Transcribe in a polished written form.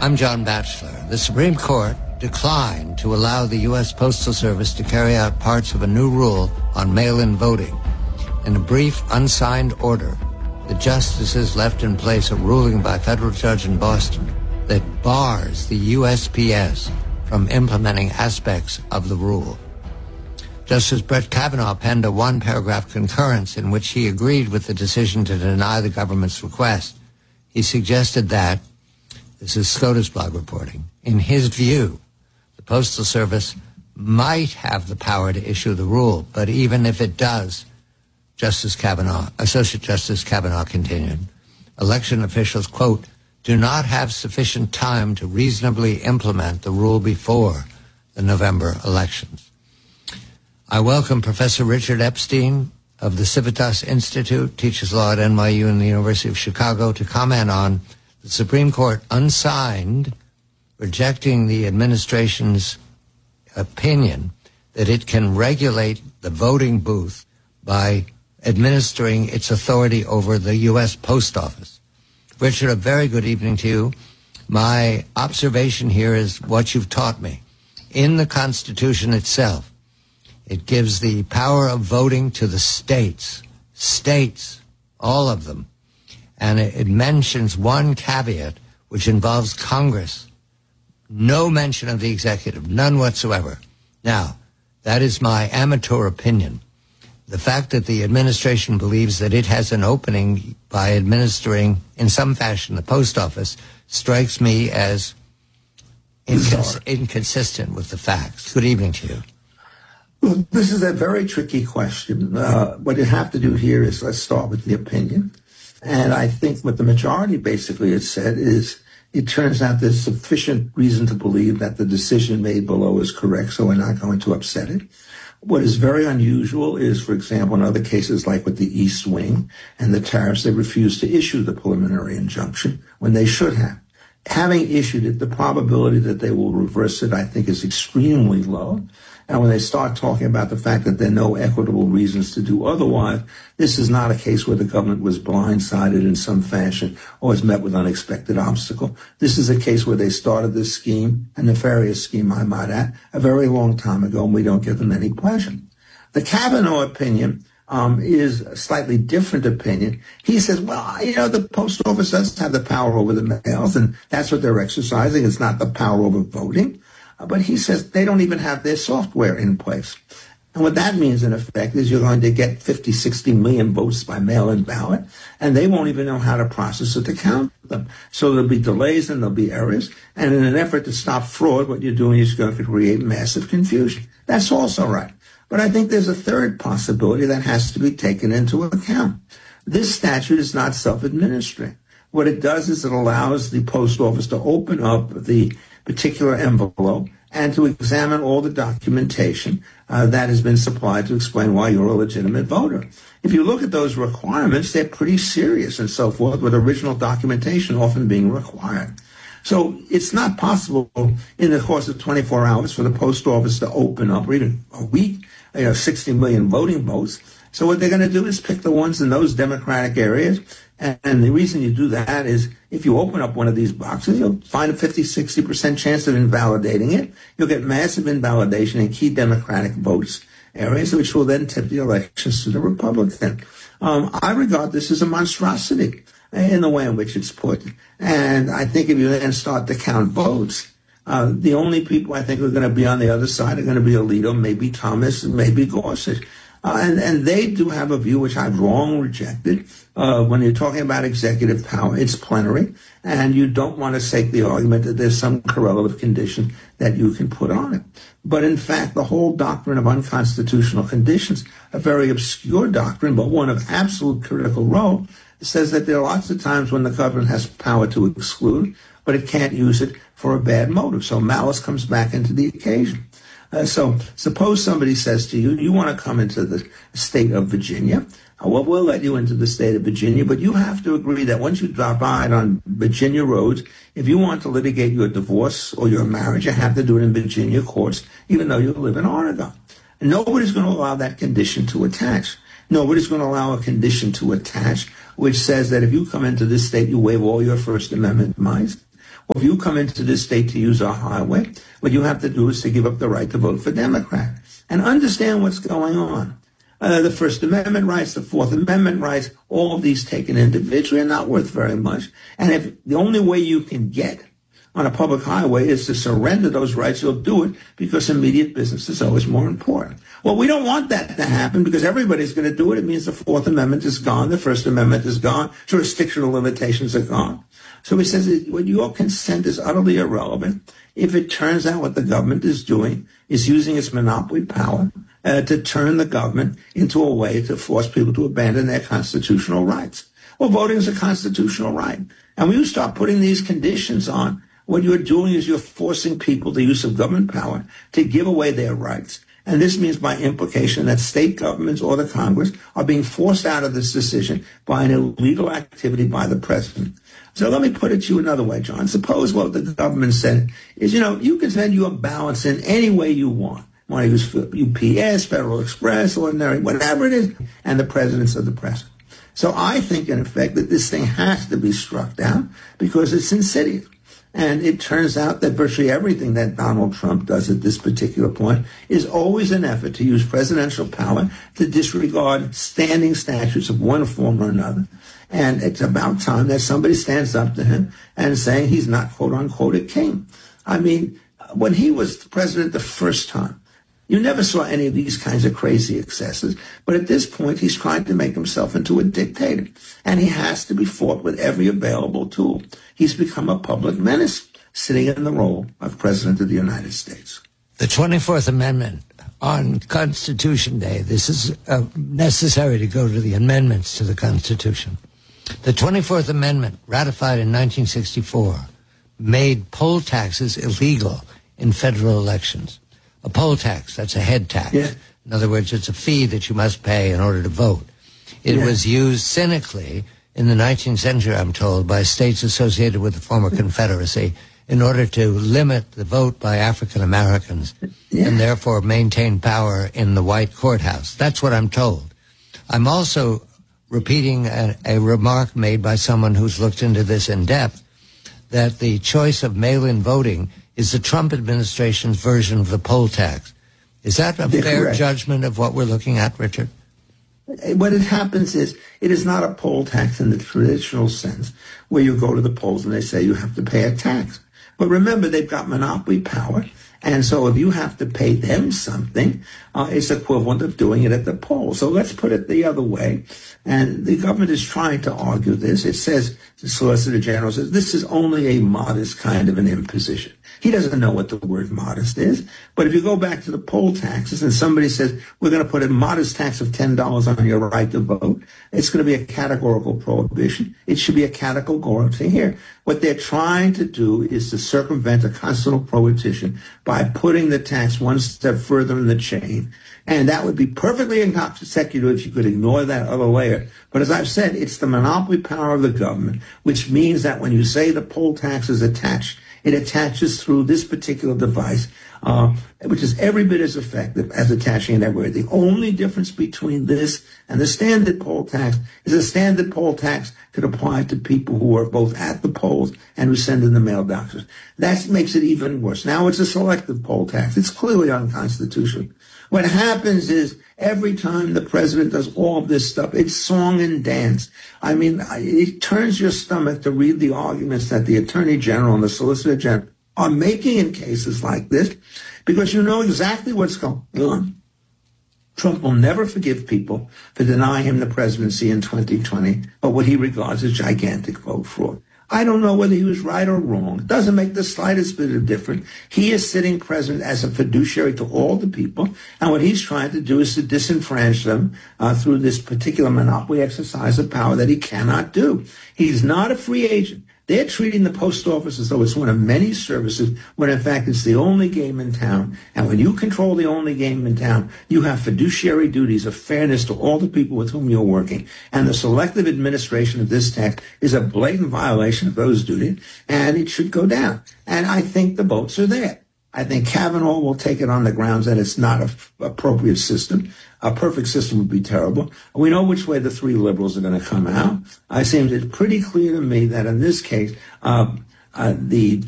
I'm John Batchelor. The Supreme Court declined to allow the U.S. Postal Service to carry out parts of a new rule on mail-in voting. In a brief, unsigned order, the justices left in place a ruling by a federal judge in Boston that bars the USPS from implementing aspects of the rule. Justice Brett Kavanaugh penned a one-paragraph concurrence in which he agreed with the decision to deny the government's request. He suggested that, this is SCOTUS blog reporting, in his view, the Postal Service might have the power to issue the rule, but even if it does, Associate Justice Kavanaugh continued, election officials, quote, do not have sufficient time to reasonably implement the rule before the November elections. I welcome Professor Richard Epstein of the Civitas Institute, teaches law at NYU and the University of Chicago, to comment on the Supreme Court unsigned rejecting the administration's opinion that it can regulate the voting booth by administering its authority over the U.S. Post Office. Richard, a very good evening to you. My observation here is what you've taught me. In the Constitution itself, it gives the power of voting to the states, all of them. And it mentions one caveat, which involves Congress. No mention of the executive, none whatsoever. Now, that is my amateur opinion. The fact that the administration believes that it has an opening by administering, in some fashion, the post office strikes me as inconsistent with the facts. Good evening to you. Well, this is a very tricky question. What you have to do here is let's start with the opinion. And I think what the majority basically has said is it turns out there's sufficient reason to believe that the decision made below is correct, so we're not going to upset it. What is very unusual is, for example, in other cases like with the East Wing and the tariffs, they refused to issue the preliminary injunction when they should have. Having issued it, the probability that they will reverse it, I think, is extremely low. And when they start talking about the fact that there are no equitable reasons to do otherwise, this is not a case where the government was blindsided in some fashion or was met with unexpected obstacle. This is a case where they started this scheme, a nefarious scheme, I might add, a very long time ago, and we don't give them any pleasure. The Kavanaugh opinion is a slightly different opinion. He says, well, the post office does have the power over the mails, and that's what they're exercising. It's not the power over voting. But he says they don't even have their software in place. And what that means, in effect, is you're going to get 50, 60 million votes by mail-in ballot, and they won't even know how to process it to count them. So there'll be delays and there'll be errors. And in an effort to stop fraud, what you're doing is going to create massive confusion. That's also right. But I think there's a third possibility that has to be taken into account. This statute is not self-administering. What it does is it allows the post office to open up the particular envelope and to examine all the documentation that has been supplied to explain why you're a legitimate voter. If you look at those requirements, they're pretty serious and so forth, with original documentation often being required. So it's not possible in the course of 24 hours for the post office to open up, or even a week, 60 million voting votes. So what they're going to do is pick the ones in those Democratic areas. And the reason you do that is if you open up one of these boxes, you'll find a 50, 60% chance of invalidating it. You'll get massive invalidation in key Democratic votes areas, which will then tip the elections to the Republican. I regard this as a monstrosity in the way in which it's put. And I think if you then start to count votes, the only people I think who are going to be on the other side are going to be Alito, maybe Thomas, and maybe Gorsuch. And they do have a view which I've long rejected. When you're talking about executive power, it's plenary, and you don't want to take the argument that there's some correlative condition that you can put on it. But in fact, the whole doctrine of unconstitutional conditions, a very obscure doctrine, but one of absolute critical role, says that there are lots of times when the government has power to exclude, but it can't use it for a bad motive. So malice comes back into the occasion. So suppose somebody says to you, you want to come into the state of Virginia. Well, we'll let you into the state of Virginia, but you have to agree that once you ride on Virginia roads, if you want to litigate your divorce or your marriage, you have to do it in Virginia courts, even though you live in Oregon. And nobody's going to allow that condition to attach. Nobody's going to allow a condition to attach which says that if you come into this state, you waive all your First Amendment rights. Well, if you come into this state to use our highway, what you have to do is to give up the right to vote for Democrat. And understand what's going on. The First Amendment rights, the Fourth Amendment rights, all of these taken individually are not worth very much. And if the only way you can get on a public highway is to surrender those rights, you'll do it because immediate business is always more important. Well, we don't want that to happen because everybody's going to do it. It means the Fourth Amendment is gone. The First Amendment is gone. Jurisdictional limitations are gone. So he says when your consent is utterly irrelevant if it turns out what the government is doing is using its monopoly power to turn the government into a way to force people to abandon their constitutional rights. Well, voting is a constitutional right. And when you start putting these conditions on, what you're doing is you're forcing people the use of government power to give away their rights. And this means by implication that state governments or the Congress are being forced out of this decision by an illegal activity by the president. So let me put it to you another way, John. Suppose what the government said is, you can send your ballots in any way you want. You want to use UPS, Federal Express, ordinary, whatever it is, and the president's of the president. So I think, in effect, that this thing has to be struck down because it's insidious. And it turns out that virtually everything that Donald Trump does at this particular point is always an effort to use presidential power to disregard standing statutes of one form or another. And it's about time that somebody stands up to him and saying he's not, quote unquote, a king. I mean, when he was president the first time, you never saw any of these kinds of crazy excesses. But at this point, he's trying to make himself into a dictator. And he has to be fought with every available tool. He's become a public menace, sitting in the role of President of the United States. The 24th Amendment on Constitution Day, this is necessary to go to the amendments to the Constitution. The 24th Amendment, ratified in 1964, made poll taxes illegal in federal elections. A poll tax, that's a head tax. Yeah. In other words, it's a fee that you must pay in order to vote. It was used cynically in the 19th century, I'm told, by states associated with the former Confederacy in order to limit the vote by African Americans and therefore maintain power in the white courthouse. That's what I'm told. I'm also repeating a remark made by someone who's looked into this in depth, that the choice of mail-in voting is the Trump administration's version of the poll tax. Is that a fair judgment of what we're looking at, Richard? What it happens is it is not a poll tax in the traditional sense where you go to the polls and they say you have to pay a tax. But remember, they've got monopoly power. And so if you have to pay them something, it's equivalent of doing it at the polls. So let's put it the other way. And the government is trying to argue this. It says, the Solicitor General says, this is only a modest kind of an imposition. He doesn't know what the word modest is. But if you go back to the poll taxes and somebody says, we're going to put a modest tax of $10 on your right to vote, it's going to be a categorical prohibition. It should be a categorical thing here. What they're trying to do is to circumvent a constitutional prohibition by putting the tax one step further in the chain. And that would be perfectly inconsecutive if you could ignore that other layer. But as I've said, it's the monopoly power of the government, which means that when you say the poll tax is attached, it attaches through this particular device, which is every bit as effective as attaching it everywhere. The only difference between this and the standard poll tax is a standard poll tax could apply to people who are both at the polls and who send in the mail boxes. That makes it even worse. Now it's a selective poll tax. It's clearly unconstitutional. What happens is every time the president does all of this stuff, it's song and dance. I mean, it turns your stomach to read the arguments that the Attorney General and the Solicitor General are making in cases like this, because you know exactly what's going on. Trump will never forgive people for denying him the presidency in 2020 or what he regards as gigantic vote fraud. I don't know whether he was right or wrong. It doesn't make the slightest bit of difference. He is sitting president as a fiduciary to all the people, and what he's trying to do is to disenfranchise them through this particular monopoly exercise of power that he cannot do. He's not a free agent. They're treating the post office as though it's one of many services, when in fact it's the only game in town. And when you control the only game in town, you have fiduciary duties of fairness to all the people with whom you're working. And the selective administration of this tax is a blatant violation of those duties, and it should go down. And I think the votes are there. I think Kavanaugh will take it on the grounds that it's not an appropriate system. A perfect system would be terrible. We know which way the three liberals are going to come out. It seems it's pretty clear to me that in this case, the